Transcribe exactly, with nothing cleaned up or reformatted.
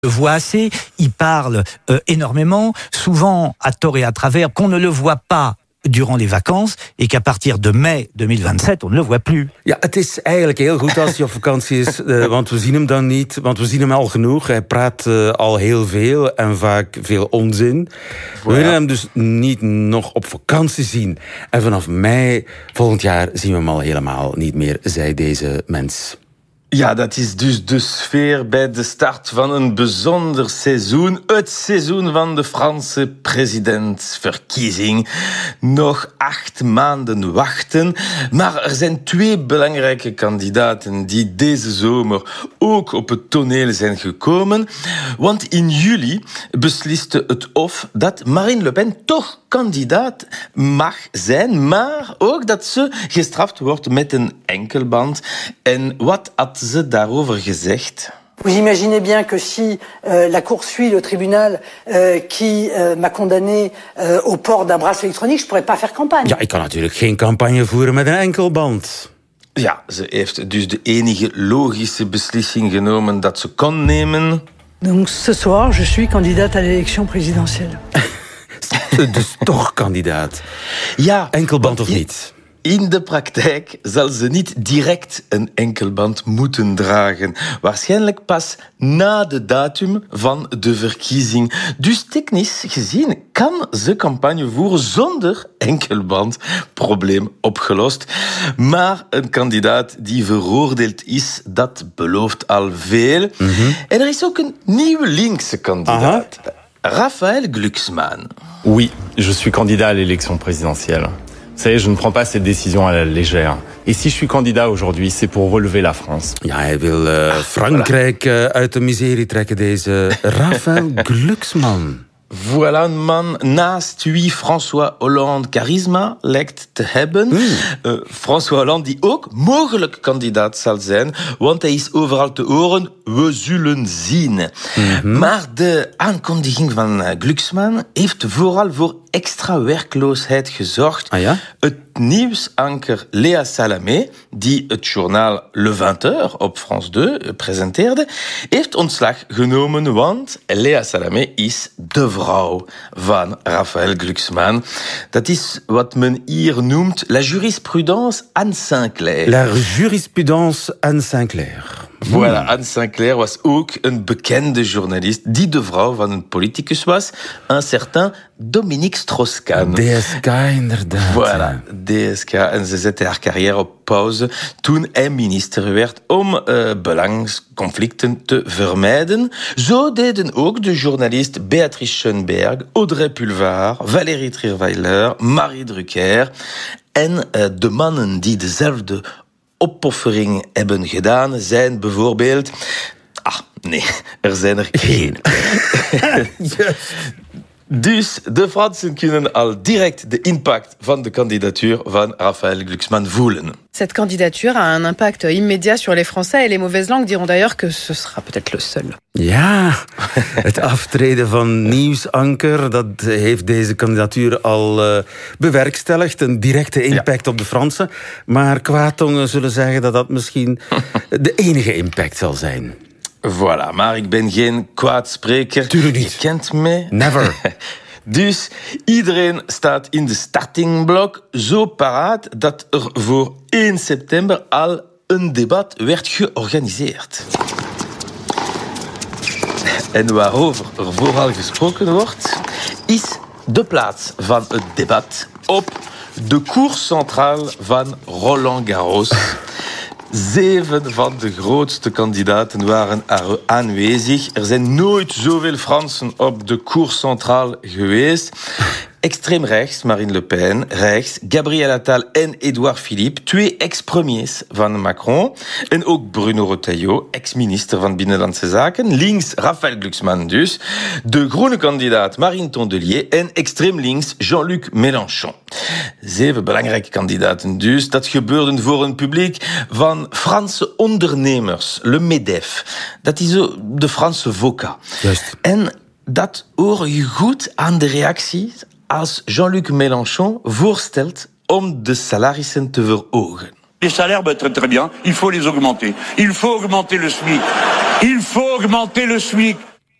le voit assez, il parle euh, énormément, souvent à tort et à travers, qu'on ne le voit pas durant les vakanties et qu'à partir de mei tweeduizend vijfentwintig, on ne le voit plus. Ja, het is eigenlijk heel goed als hij op vakantie is, uh, want we zien hem dan niet, want we zien hem al genoeg. Hij praat uh, al heel veel en vaak veel onzin. Voilà. We willen hem dus niet nog op vakantie zien. En vanaf mei volgend jaar zien we hem al helemaal niet meer, zei deze mens. Ja, dat is dus de sfeer bij de start van een bijzonder seizoen. Het seizoen van de Franse presidentsverkiezing. Nog acht maanden wachten. Maar er zijn twee belangrijke kandidaten die deze zomer ook op het toneel zijn gekomen. Want in juli besliste het Hof dat Marine Le Pen toch kandidaat mag zijn, maar ook dat ze gestraft wordt met een enkelband. En wat had ze daarover gezegd? Vous imaginez bien que si euh, la Cour suit le tribunal euh, qui euh, m'a condamné euh, au port d'un bracelet électronique, je pourrais pas faire campagne. Ja, ik kan natuurlijk geen campagne voeren met een enkelband. Ja, ze heeft dus de enige logische beslissing genomen dat ze kon nemen. Donc ce soir, je suis candidate à l'élection présidentielle. Dus toch kandidaat. Ja, enkelband of niet? In de praktijk zal ze niet direct een enkelband moeten dragen. Waarschijnlijk pas na de datum van de verkiezing. Dus technisch gezien kan ze campagne voeren zonder enkelband. Probleem opgelost. Maar een kandidaat die veroordeeld is, dat belooft al veel. Mm-hmm. En er is ook een nieuwe linkse kandidaat. Aha. Raphaël Glucksmann. Oui, je suis candidat à l'élection présidentielle. Vous savez, je ne prends pas cette décision à la légère. Et si je suis candidat aujourd'hui, c'est pour relever la France. Ja, hij wil uh, Frankrijk uh, uit de miserie trekken, deze Raphaël Glucksmann. Voilà een man naast wie François Hollande charisma lijkt te hebben. Mm. Uh, François Hollande die ook mogelijk kandidaat zal zijn, want hij is overal te horen, we zullen zien. Mm-hmm. Maar de aankondiging van Glucksmann heeft vooral voor extra werkloosheid gezorgd. Ah, ja? Het nieuwsanker Léa Salamé, die het journaal Le vingt heures op France twee presenteerde, heeft ontslag genomen, want Léa Salamé is de vrouw van Raphaël Glucksmann. Dat is wat men hier noemt la jurisprudence Anne Sinclair. La jurisprudence Anne Sinclair. Voilà, Anne Sinclair was ook een bekende journalist die de vrouw van een politicus was, een certain Dominique Strauss-Kahn. D S K, inderdaad. Voilà, D S K. En ze zette haar carrière op pauze toen hij minister werd om uh, belangenconflicten te vermijden. Zo deden ook de journalist Beatrice Schoenberg, Audrey Pulvar, Valérie Trierweiler, Marie Drucker. En uh, de mannen die dezelfde opoffering hebben gedaan zijn bijvoorbeeld... Ah, nee, er zijn er geen. Dus de Fransen kunnen al direct de impact van de kandidatuur van Raphaël Glucksmann voelen. Cette candidature a un impact immédiat sur les Français et les mauvaises langues diront d'ailleurs que ce sera peut-être le seul. Ja, het aftreden van nieuwsanker, dat heeft deze kandidatuur al uh, bewerkstelligd. Een directe impact ja. op de Fransen. Maar kwaadtongen zullen zeggen dat dat misschien de enige impact zal zijn. Voilà, maar ik ben geen kwaadspreker. Tuurlijk niet. Je kent me. Never. Dus iedereen staat in de startingblok zo paraat dat er voor één september al een debat werd georganiseerd. En waarover er vooral gesproken wordt, is de plaats van het debat op de Cour Centrale van Roland Garros. Zeven van de grootste kandidaten waren aanwezig. Er zijn nooit zoveel Fransen op de Cour Centrale geweest. Extreem rechts, Marine Le Pen. Rechts, Gabriel Attal en Edouard Philippe. Twee ex-premiers van Macron. En ook Bruno Retailleau, ex-minister van Binnenlandse Zaken. Links, Raphaël Glucksmann dus. De groene kandidaat Marine Tondelier. En extreem links, Jean-Luc Mélenchon. Zeven belangrijke kandidaten dus. Dat gebeurde voor een publiek van Franse ondernemers. Le MEDEF. Dat is de Franse VOCA. Juist. En dat hoor je goed aan de reacties als Jean-Luc Mélenchon voorstelt om de salarissen te verhogen. Les salaires, ben, très très bien, il faut les augmenter. Il faut augmenter le SMIC. Il faut augmenter le SMIC.